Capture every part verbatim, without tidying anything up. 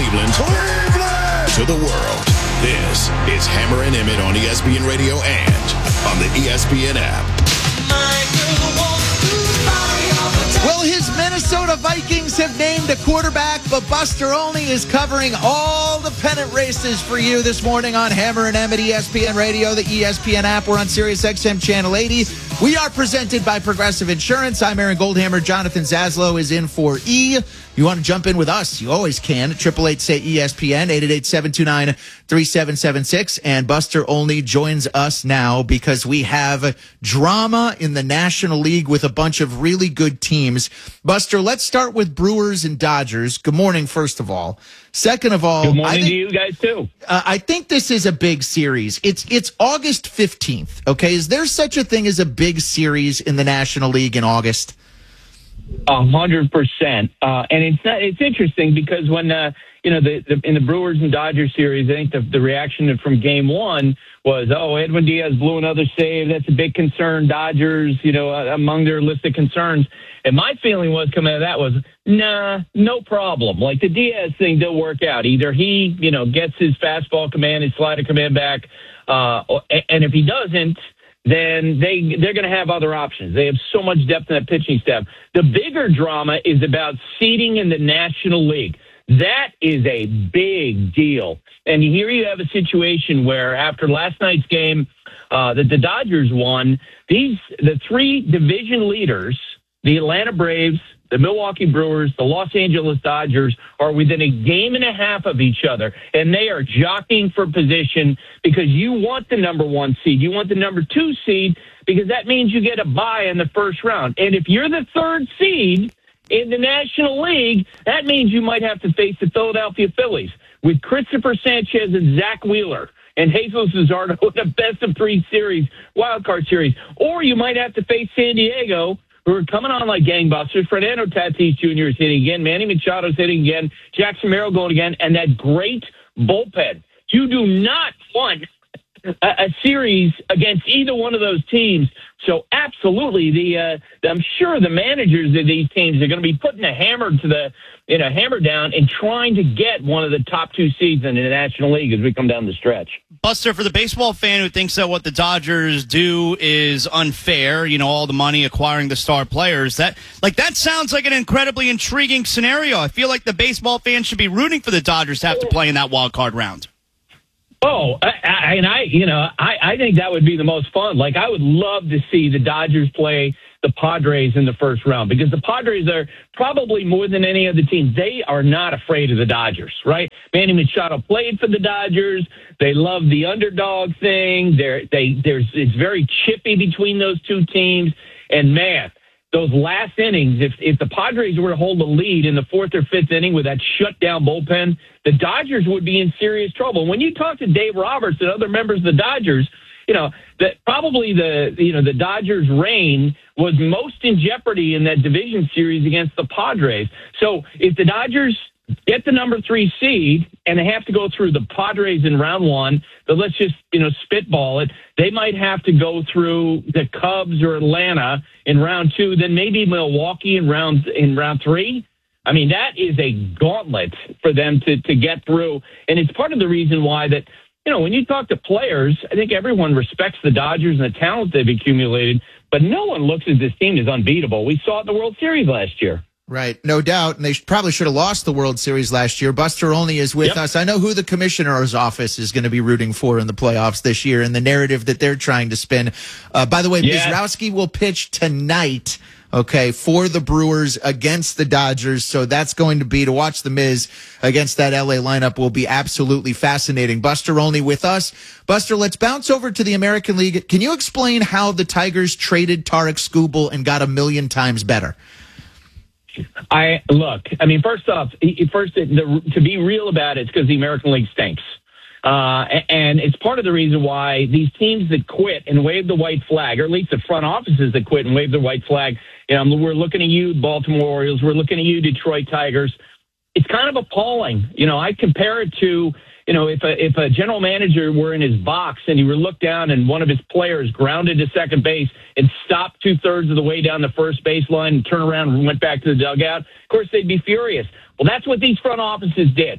Cleveland, Cleveland to the world. This is Hammer and Emmett on E S P N Radio and on the E S P N app. Well, his Minnesota Vikings have named a quarterback, but Buster Olney is covering all the pennant races for you this morning on Hammer and Emmett, E S P N Radio, the E S P N app. We're on Sirius X M Channel eighty. We are presented by Progressive Insurance. I'm Aaron Goldhammer. Jonathan Zaslow is in for E. You want to jump in with us? You always can. eight eight eight, say E S P N, eight eight eight, seven two nine, three seven seven six. And Buster Olney joins us now because we have drama in the National League with a bunch of really good teams. Buster, let's start with Brewers and Dodgers. Good morning, first of all. Second of all, good morning I think, to you guys, too. Uh, I think this is a big series. It's it's August fifteenth, okay? Is there such a thing as a big series in the National League in August? A hundred percent. Uh, and it's not, it's interesting because when, uh, you know, the, the in the Brewers and Dodgers series, I think the, the reaction from game one was, oh, Edwin Diaz blew another save. That's a big concern. Dodgers, you know, uh, among their list of concerns. And my feeling was coming out of that was, nah, no problem. Like the Diaz thing, they'll work out. Either he, you know, gets his fastball command, his slider command back, uh, and if he doesn't, then they, they're going to have other options. They have so much depth in that pitching staff. The bigger drama is about seeding in the National League. That is a big deal. And here you have a situation where after last night's game uh, that the Dodgers won, these the three division leaders, the Atlanta Braves, the Milwaukee Brewers, the Los Angeles Dodgers are within a game and a half of each other, and they are jockeying for position because you want the number one seed. You want the number two seed because that means you get a bye in the first round. And if you're the third seed in the National League, that means you might have to face the Philadelphia Phillies with Christopher Sanchez and Zach Wheeler and Jesus Luzardo in the best of three series, wild card series. Or you might have to face San Diego, who are coming on like gangbusters. Fernando Tatis Junior is hitting again. Manny Machado's hitting again. Jackson Merrill going again. And that great bullpen. You do not want a, a series against either one of those teams. So absolutely, the uh, I'm sure the managers of these teams are going to be putting a hammer to the, you know, hammer down and trying to get one of the top two seeds in the National League as we come down the stretch. Buster, for the baseball fan who thinks that what the Dodgers do is unfair, you know, all the money acquiring the star players, that like that sounds like an incredibly intriguing scenario. I feel like the baseball fans should be rooting for the Dodgers to have to play in that wild card round. Oh, I, I, and I, you know, I, I think that would be the most fun. Like, I would love to see the Dodgers play the Padres in the first round because the Padres are probably more than any other team. They are not afraid of the Dodgers, right? Manny Machado played for the Dodgers. They love the underdog thing. They're, they, there's, it's very chippy between those two teams. And man, those last innings, if, if the Padres were to hold the lead in the fourth or fifth inning with that shutdown bullpen, the Dodgers would be in serious trouble. When you talk to Dave Roberts and other members of the Dodgers, you know, that probably the, you know, the Dodgers' reign was most in jeopardy in that division series against the Padres. So if the Dodgers get the number three seed and they have to go through the Padres in round one, but let's just, you know, spitball it. They might have to go through the Cubs or Atlanta in round two, then maybe Milwaukee in round, in round three. I mean, that is a gauntlet for them to, to get through. And it's part of the reason why that, you know, when you talk to players, I think everyone respects the Dodgers and the talent they've accumulated, but no one looks at this team as unbeatable. We saw it in the World Series last year. Right, no doubt. And they probably should have lost the World Series last year. Buster Olney is with yep. us. I know who the commissioner's office is going to be rooting for in the playoffs this year and the narrative that they're trying to spin. Uh, by the way, yeah. Mizrowski will pitch tonight, okay, for the Brewers against the Dodgers. So that's going to be, to watch the Miz against that L A lineup will be absolutely fascinating. Buster Olney with us. Buster, let's bounce over to the American League. Can you explain how the Tigers traded Tarek Skubal and got a million times better? I look, I mean, first off, first the, to be real about it, it's because the American League stinks. Uh, and it's part of the reason why these teams that quit and wave the white flag, or at least the front offices that quit and wave the white flag, you know, we're looking at you, Baltimore Orioles, we're looking at you, Detroit Tigers. It's kind of appalling. You know, I compare it to, you know, if a, if a general manager were in his box and he were looked down and one of his players grounded to second base and stopped two-thirds of the way down the first baseline and turned around and went back to the dugout, of course, they'd be furious. Well, that's what these front offices did.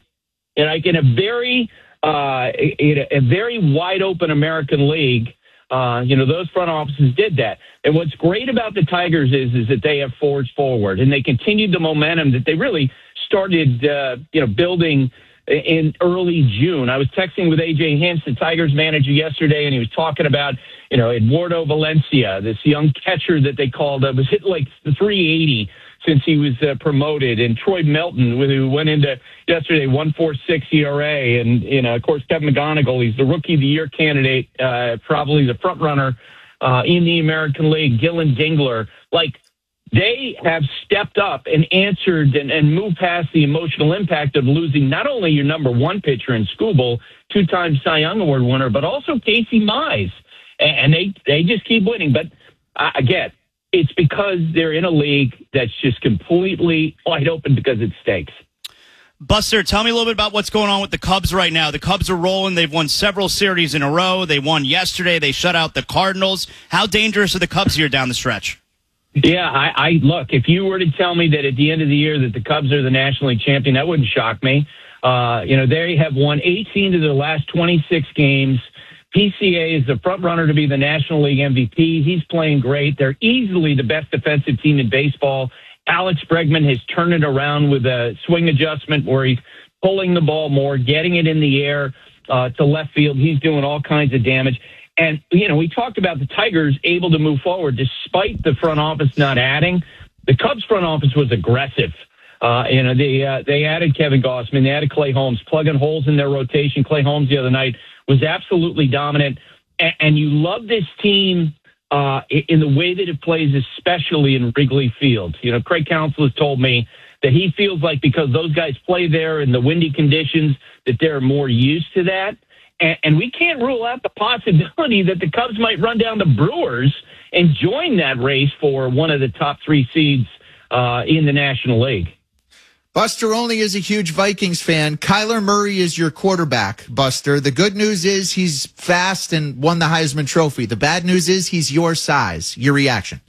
And like in a very, uh, in a, a very wide open American League, uh, you know, those front offices did that. And what's great about the Tigers is, is that they have forged forward and they continued the momentum that they really started, uh, you know, building in early June. I was texting with A J Hinch, the Tigers manager, yesterday, and he was talking about, you know, Eduardo Valencia, this young catcher that they called, uh, was hit like three eighty since he was uh, promoted, and Troy Melton, who went into yesterday one point four six E R A, and, you know, of course, Kevin McGonigal, he's the Rookie of the Year candidate, uh, probably the front runner uh, in the American League, Gillen Dingler. Like, they have stepped up and answered and, and moved past the emotional impact of losing not only your number one pitcher in Skubal, two-time Cy Young Award winner, but also Casey Mize. And they, they just keep winning. But uh, again, it's because they're in a league that's just completely wide open because it stakes. Buster, tell me a little bit about what's going on with the Cubs right now. The Cubs are rolling. They've won several series in a row. They won yesterday. They shut out the Cardinals. How dangerous are the Cubs here down the stretch? Yeah, I, I look, if you were to tell me that at the end of the year that the Cubs are the National League champion, that wouldn't shock me. Uh, you know, they have won eighteen of their last twenty-six games. P C A is the front runner to be the National League M V P. He's playing great. They're easily the best defensive team in baseball. Alex Bregman has turned it around with a swing adjustment where he's pulling the ball more, getting it in the air uh, to left field. He's doing all kinds of damage. And, you know, we talked about the Tigers able to move forward despite the front office not adding. The Cubs front office was aggressive. Uh, you know, they uh, they added Kevin Gausman, they added Clay Holmes, plugging holes in their rotation. Clay Holmes the other night was absolutely dominant. And, and you love this team uh, in the way that it plays, especially in Wrigley Field. You know, Craig Counsell has told me that he feels like because those guys play there in the windy conditions, that they're more used to that. And we can't rule out the possibility that the Cubs might run down the Brewers and join that race for one of the top three seeds uh, in the National League. Buster Olney is a huge Vikings fan. Kyler Murray is your quarterback, Buster. The good news is he's fast and won the Heisman Trophy. The bad news is he's your size. Your reaction?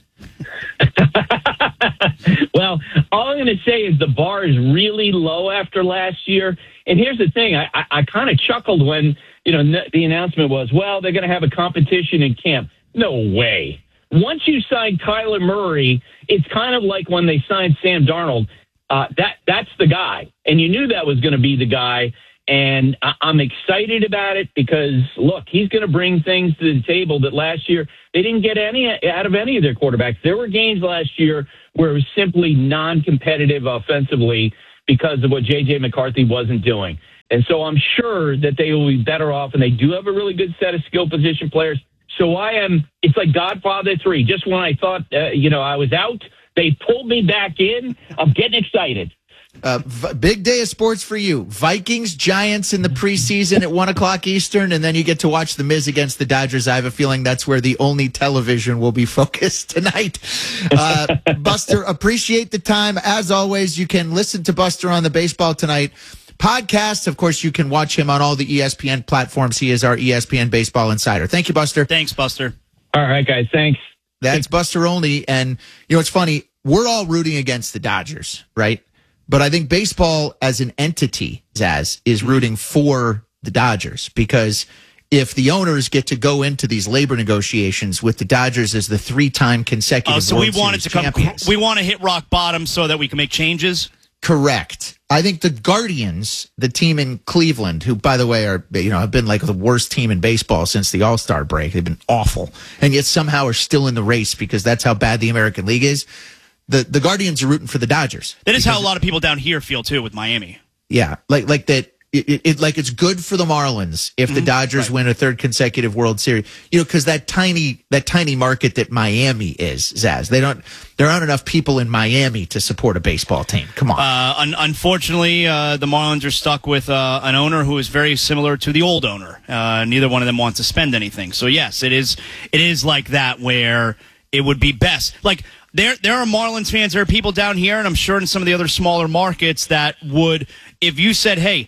Well, all I'm going to say is the bar is really low after last year. And here's the thing. I, I, I kind of chuckled when, you know, the announcement was, well, they're going to have a competition in camp. No way. Once you sign Kyler Murray, it's kind of like when they signed Sam Darnold. Uh, that that's the guy. And you knew that was going to be the guy. And I, I'm excited about it because, look, he's going to bring things to the table that last year they didn't get any out of any of their quarterbacks. There were games last year where it was simply non-competitive offensively because of what J J McCarthy wasn't doing. And so I'm sure that they will be better off, and they do have a really good set of skill position players. So I am, it's like Godfather three. Just when I thought, uh, you know, I was out, they pulled me back in. I'm getting excited. Uh, v- big day of sports for you. Vikings, Giants in the preseason at one o'clock Eastern, and then you get to watch The Miz against the Dodgers. I have a feeling that's where the only television will be focused tonight. Uh, Buster, appreciate the time. As always, you can listen to Buster on the Baseball Tonight podcast. Of course, you can watch him on all the E S P N platforms. He is our E S P N Baseball Insider. Thank you, Buster. Thanks, Buster. All right, guys. Thanks. That's Buster Olney. And, you know, it's funny. We're all rooting against the Dodgers, right? But I think baseball as an entity, Zaz, is rooting for the Dodgers because if the owners get to go into these labor negotiations with the Dodgers as the three-time consecutive Oh, so World we wanted Series to come. champions. We want to hit rock bottom so that we can make changes. Correct. I think the Guardians, the team in Cleveland, who, by the way, are, you know, have been like the worst team in baseball since the All-Star break. They've been awful. And yet somehow are still in the race because that's how bad the American League is. The the Guardians are rooting for the Dodgers. That is how a lot of people down here feel, too, with Miami. Yeah. Like, like that. It, it like it's good for the Marlins if the Mm-hmm. Dodgers Right. win a third consecutive World Series. You know, because that tiny that tiny market that Miami is, Zaz. They don't. There aren't enough people in Miami to support a baseball team. Come on. Uh, un- unfortunately, uh, the Marlins are stuck with uh, an owner who is very similar to the old owner. Uh, neither one of them wants to spend anything. So yes, it is. It is like that where it would be best. Like there, there are Marlins fans. There are people down here, and I'm sure in some of the other smaller markets that would, if you said, "Hey,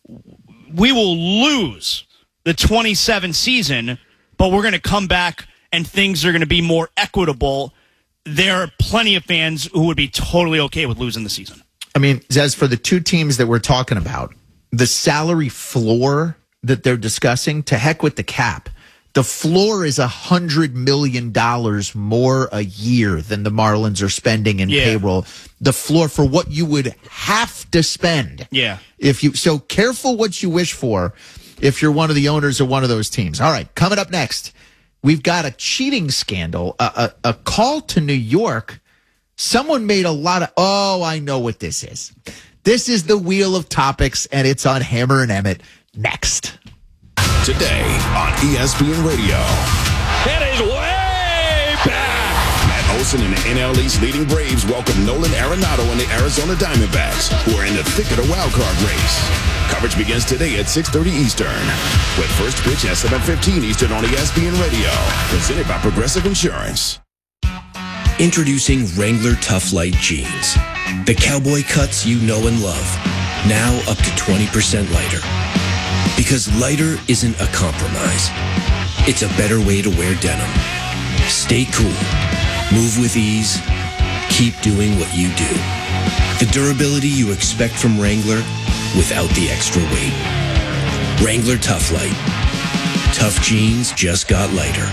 we will lose the twenty-seven season, but we're going to come back and things are going to be more equitable." There are plenty of fans who would be totally okay with losing the season. I mean, Zaz, for the two teams that we're talking about, the salary floor that they're discussing, to heck with the cap. The floor is one hundred million dollars more a year than the Marlins are spending in yeah. payroll. The floor for what you would have to spend. Yeah. If you so careful what you wish for if you're one of the owners of one of those teams. All right, coming up next, we've got a cheating scandal, a, a, a call to New York. Someone made a lot of, oh, I know what this is. This is the Wheel of Topics, and it's on Hammer and Emmett next. Today on E S P N Radio. It is way back. Matt Olson and the N L East leading Braves welcome Nolan Arenado and the Arizona Diamondbacks, who are in the thick of the wild card race. Coverage begins today at six thirty Eastern, with first pitch at seven fifteen Eastern on E S P N Radio. Presented by Progressive Insurance. Introducing Wrangler Tough Light Jeans. The cowboy cuts you know and love. Now up to twenty percent lighter. Because lighter isn't a compromise. It's a better way to wear denim. Stay cool. Move with ease. Keep doing what you do. The durability you expect from Wrangler without the extra weight. Wrangler Tough Light. Tough jeans just got lighter.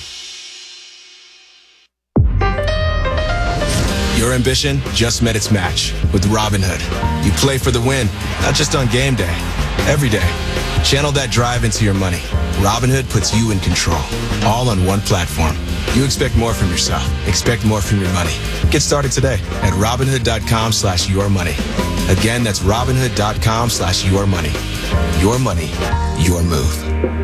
Your ambition just met its match with Robinhood. You play for the win, not just on game day, every day. Channel that drive into your money. Robinhood puts you in control, all on one platform. You expect more from yourself. Expect more from your money. Get started today at Robinhood.com slash your money. Again, that's Robinhood.com slash your money. Your money, your move.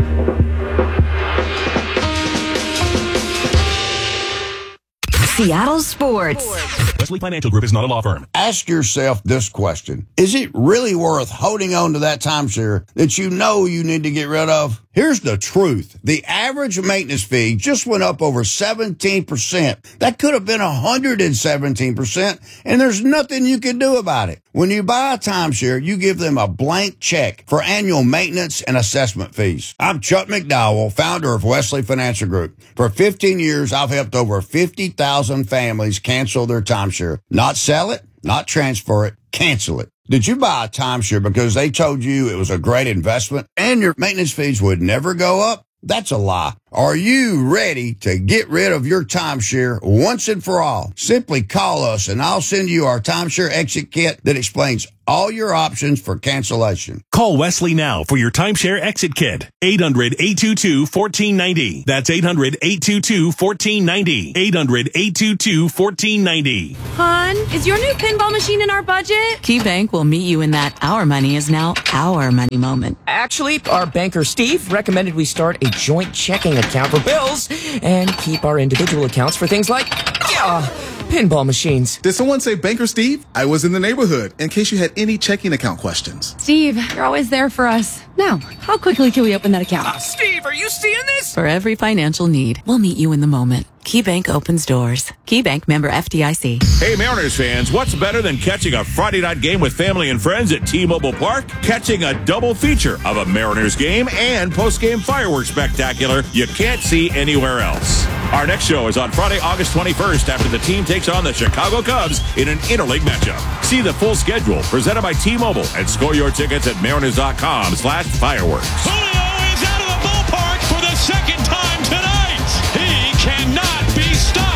Seattle Sports. Wesley Financial Group is not a law firm. Ask yourself this question. Is it really worth holding on to that timeshare that you know you need to get rid of? Here's the truth. The average maintenance fee just went up over seventeen percent. That could have been one hundred seventeen percent, and there's nothing you can do about it. When you buy a timeshare, you give them a blank check for annual maintenance and assessment fees. I'm Chuck McDowell, founder of Wesley Financial Group. For fifteen years, I've helped over fifty thousand families cancel their timeshare. Not sell it, not transfer it, cancel it. Did you buy a timeshare because they told you it was a great investment and your maintenance fees would never go up? That's a lie. Are you ready to get rid of your timeshare once and for all? Simply call us and I'll send you our timeshare exit kit that explains all your options for cancellation. Call Wesley now for your timeshare exit kit. eight hundred, eight two two, one four nine zero. That's eight hundred, eight two two, one four nine zero. eight hundred, eight two two, one four nine zero. Hon, is your new pinball machine in our budget? KeyBank will meet you in that our money is now our money moment. Actually, our banker Steve recommended we start a joint checking account for bills and keep our individual accounts for things like, yeah, pinball machines. Did someone say Banker Steve? I was in the neighborhood in case you had any checking account questions. Steve, you're always there for us. Now, how quickly can we open that account? Uh, Steve, are you seeing this? For every financial need, we'll meet you in the moment. KeyBank opens doors. KeyBank, member F D I C. Hey, Mariners fans, what's better than catching a Friday night game with family and friends at T-Mobile Park? Catching a double feature of a Mariners game and post-game fireworks spectacular you can't see anywhere else. Our next show is on Friday, August twenty-first, after the team takes on the Chicago Cubs in an interleague matchup. See the full schedule presented by T-Mobile and score your tickets at mariners.com slash fireworks. Julio is out of the ballpark for the second time tonight. He cannot be stopped.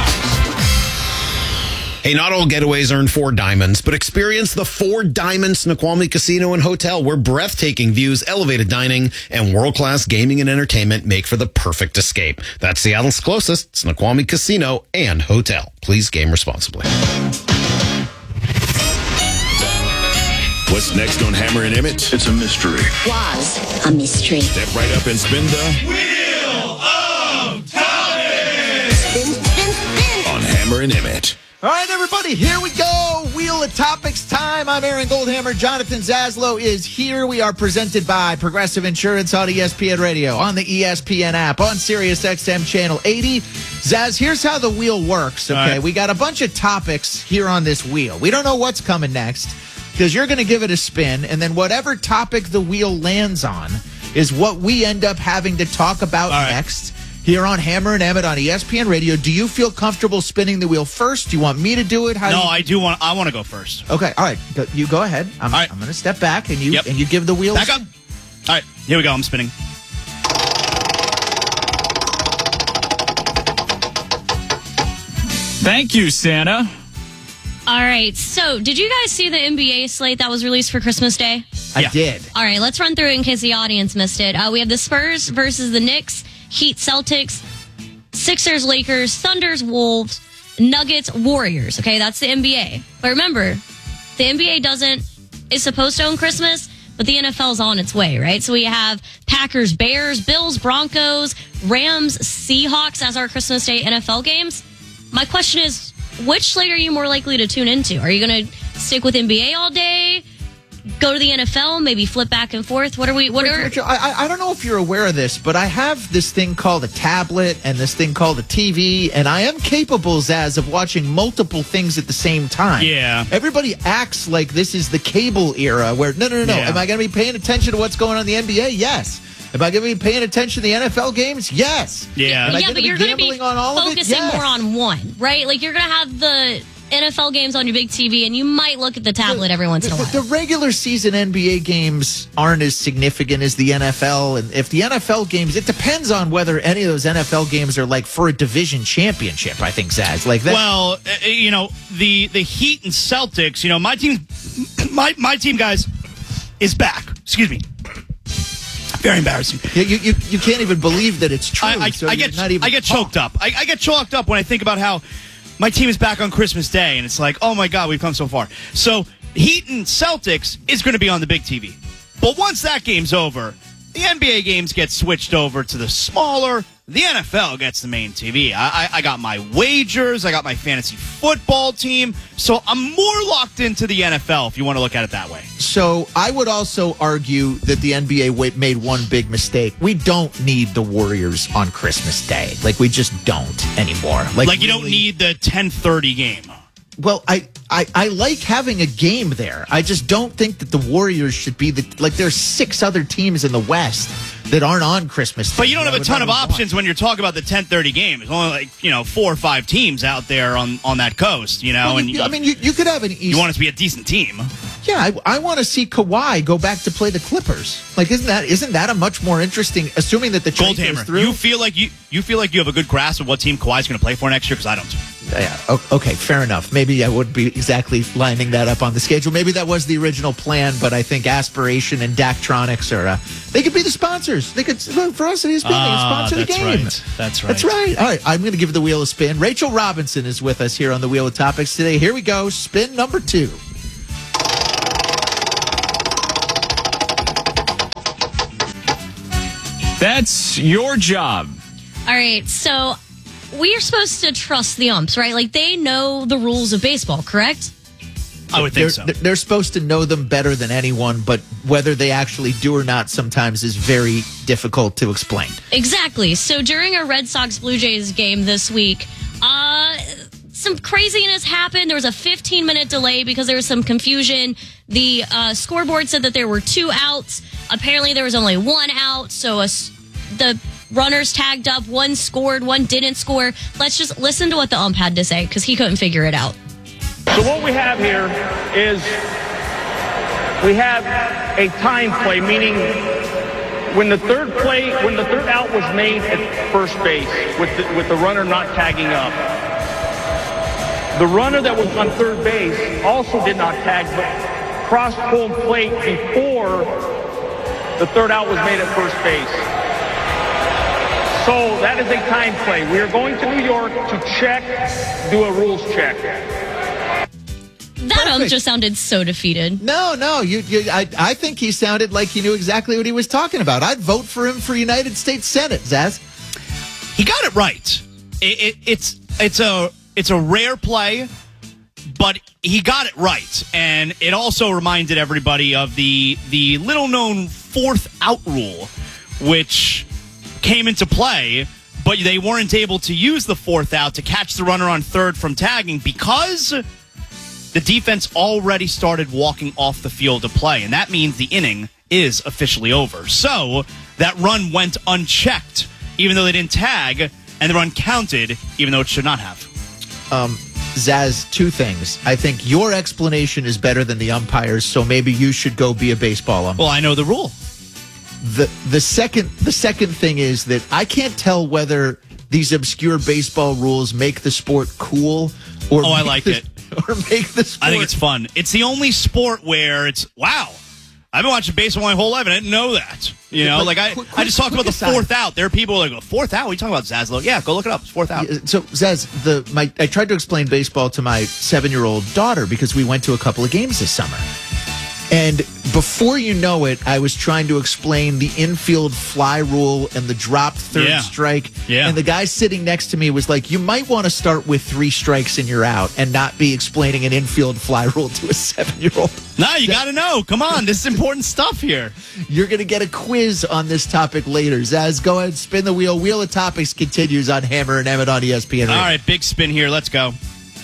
Hey, not all getaways earn four diamonds, but experience the Four Diamond Snoqualmie Casino and Hotel, where breathtaking views, elevated dining, and world-class gaming and entertainment make for the perfect escape. That's Seattle's closest Snoqualmie Casino and Hotel. Please game responsibly. What's next on Hammer and Emmett? It's a mystery. Was a mystery. Step right up and spin the Wheel of Topics. Spin, spin, spin. on Hammer and Emmett. All right, everybody, here we go. Wheel of Topics time. I'm Aaron Goldhammer. Jonathan Zaslow is here. We are presented by Progressive Insurance on E S P N Radio, on the E S P N app, on Sirius X M Channel eighty. Zaz, here's how the wheel works, okay? Right. We got a bunch of topics here on this wheel. We don't know what's coming next because you're going to give it a spin, and then whatever topic the wheel lands on is what we end up having to talk about right. next. here on Hammer and Emmett on E S P N Radio. Do you feel comfortable spinning the wheel first? Do you want me to do it? How no, do you... I do want. I want to go first. Okay, all right. Go, you go ahead. I'm, right. I'm going to step back, and you Yep. and you give the wheel. Back up. All right, here we go. I'm spinning. Thank you, Santa. All right, so did you guys see the N B A slate that was released for Christmas Day? I did. All right, let's run through it in case the audience missed it. Uh, we have the Spurs versus the Knicks, Heat, Celtics, Sixers, Lakers, Thunders, Wolves, Nuggets, Warriors. Okay, that's the N B A. But remember, the N B A doesn't is supposed to own Christmas, but the N F L is on its way, right? So we have Packers, Bears, Bills, Broncos, Rams, Seahawks as our Christmas Day N F L games. My question is, which slate are you more likely to tune into? Are you going to stick with N B A all day? Go to the N F L, maybe flip back and forth? What are we? What are? Rachel, I, I don't know if you're aware of this, but I have this thing called a tablet and this thing called a T V, and I am capable, Zaz, of watching multiple things at the same time. Yeah. Everybody acts like this is the cable era where, no, no, no, no. Yeah. Am I going to be paying attention to what's going on in the N B A? Yes. Am I going to be paying attention to the N F L games? Yes. Yeah. Am I yeah, gonna but be you're going to be gambling on all of it? focusing Yes. more on one, right? Like you're going to have the N F L games on your big T V, and you might look at the tablet every once in a The, while. the regular season N B A games aren't as significant as the N F L. And if the N F L games, it depends on whether any of those N F L games are like for a division championship, I think, Zaz. Like that. Well, uh, you know, the the Heat and Celtics, you know, my team, my, my team, guys, is back. Excuse me. Very embarrassing. You, you, you, you can't even believe that it's true. I, I, so I you're get not even I get choked up. I, I get chalked up when I think about how my team is back on Christmas Day, and it's like, oh my God, we've come so far. So Heat and Celtics is going to be on the big T V. But once that game's over, the N B A games get switched over to the smaller. The N F L gets the main T V. I, I, I got my wagers. I got my fantasy football team. So I'm more locked into the N F L if you want to look at it that way. So I would also argue that the N B A wa- made one big mistake. We don't need the Warriors on Christmas Day. Like, we just don't anymore. Like, Like, you don't really- need the ten thirty game. Well, I, I, I like having a game there. I just don't think that the Warriors should be the like. There's six other teams in the West that aren't on Christmas Day. But you don't have I a would ton of rather options when you're talking about the ten thirty game. There's only like, you know, four or five teams out there on, on that coast, you know. Well, and you- I mean, you, you could have an East. you want it to be a decent team. Yeah, I, I want to see Kawhi go back to play the Clippers. Like, isn't that isn't that a much more interesting? Assuming that the trade goes Goldhammer, through. you feel like you you feel like you have a good grasp of what team Kawhi's going to play for next year? Because I don't. Yeah. o- Okay. Fair enough. Maybe I would be exactly lining that up on the schedule. Maybe that was the original plan, but I think Aspiration and Daktronics are. Uh, they could be the sponsors. They could look, for us at E S P N. They could Ah, sponsor the that's game. right. That's right. That's right. All right. I'm going to give the wheel a spin. Rachel Robinson is with us here on the Wheel of Topics today. Here we go. Spin number two. That's your job. All right, so we are supposed to trust the umps, right? Like, they know the rules of baseball, correct? I would they're, think so. They're supposed to know them better than anyone, but whether they actually do or not sometimes is very difficult to explain. Exactly. So during a Red Sox Blue Jays game this week, uh, some craziness happened. There was a fifteen minute delay because there was some confusion. The uh, scoreboard said that there were two outs. Apparently, there was only one out. So a, the runners tagged up. One scored, one didn't score. Let's just listen to what the ump had to say because he couldn't figure it out. So what we have here is we have a time play, meaning when the third play, when the third out was made at first base with the, with the runner not tagging up. The runner that was on third base also did not tag, but crossed home plate before the third out was made at first base. So that is a time play. We are going to New York to check, do a rules check. That ump just sounded so defeated. No, no, you, you I, I think he sounded like he knew exactly what he was talking about. I'd vote for him for United States Senate, Zaz. He got it right. It, it, it's it's a it's a rare play, but he got it right, and it also reminded everybody of the the little known fourth out rule, which came into play, but they weren't able to use the fourth out to catch the runner on third from tagging because the defense already started walking off the field to play, and that means the inning is officially over. So that run went unchecked, even though they didn't tag, and they're uncounted, even though it should not have. Um, Zaz, two things. I think your explanation is better than the umpires, so maybe you should go be a baseball umpire. Well, I know the rule. The the second the second thing is that I can't tell whether these obscure baseball rules make the sport cool or oh, I make like the, it. or make the sport. I think it's fun. It's the only sport where it's wow. I've been watching baseball my whole life and I didn't know that. You know, Yeah, like I, quick, I just talked about the aside. fourth out. There are people who are like, fourth out? What are you talking about, Zaslow? Yeah, go look it up. It's fourth out. So, Zaz, the my I tried to explain baseball to my seven-year-old daughter because we went to a couple of games this summer. And before you know it, I was trying to explain the infield fly rule and the drop third Yeah. strike. Yeah. And the guy sitting next to me was like, you might want to start with three strikes and you're out and not be explaining an infield fly rule to a seven-year-old. No, you got to know. Come on. This is important stuff here. You're going to get a quiz on this topic later. Zaz, go ahead, spin the wheel. Wheel of Topics continues on Hammer and Emmett on E S P N. All Radio. right, big spin here. Let's go.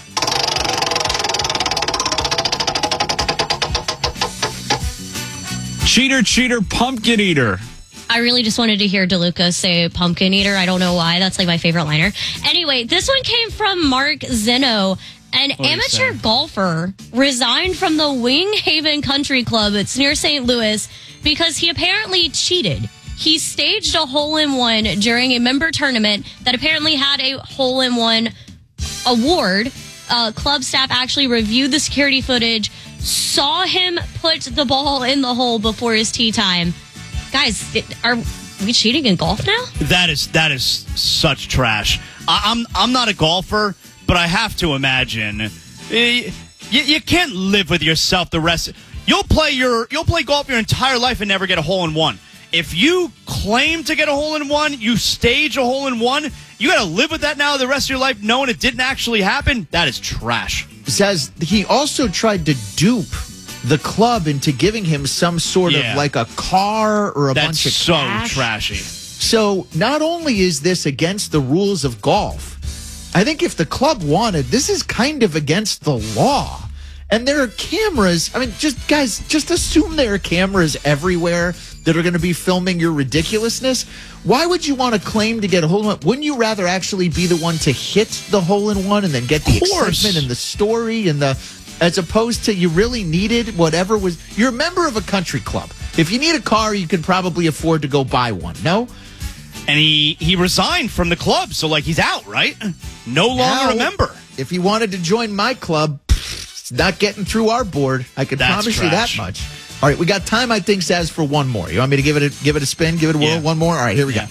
Cheater, cheater, pumpkin eater. I really just wanted to hear DeLuca say pumpkin eater. I don't know why. That's like my favorite liner. Anyway, this one came from Mark Zeno. An What did he amateur say? golfer resigned from the Wing Haven Country Club. It's near Saint Louis because he apparently cheated. He staged a hole-in-one during a member tournament that apparently had a hole-in-one award. Uh, club staff actually reviewed the security footage, saw him put the ball in the hole before his tee time. Guys, it, are we cheating in golf now? That is that is such trash. I, I'm I'm not a golfer, but I have to imagine eh, you, you can't live with yourself the rest. You'll play your you'll play golf your entire life and never get a hole in one. If you claim to get a hole in one, you stage a hole in one. You got to live with that now the rest of your life, knowing it didn't actually happen. That is trash. Says he also tried to dupe the club into giving him some sort Yeah. of like a car or a That's bunch of so cash. trashy. So not only is this against the rules of golf, I think if the club wanted, this is kind of against the law. And there are cameras. I mean, just guys, just assume there are cameras everywhere that are going to be filming your ridiculousness. Why would you want to claim to get a hole in one? Wouldn't you rather actually be the one to hit the hole in one and then get the Of course. excitement and the story and the, as opposed to you really needed whatever was, you're a member of a country club. If you need a car, you can probably afford to go buy one. No? And he, he resigned from the club, so like he's out, right? No longer Now, a member. If he wanted to join my club, it's not getting through our board. I can That's promise you that trash. much. All right, we got time, I think, Saz, for one more. You want me to give it a give it a spin, give it a whirl? Yeah. One more? All right, here we Yeah. go.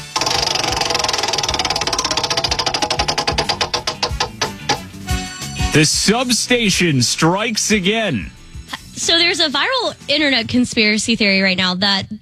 The substation strikes again. So there's a viral internet conspiracy theory right now that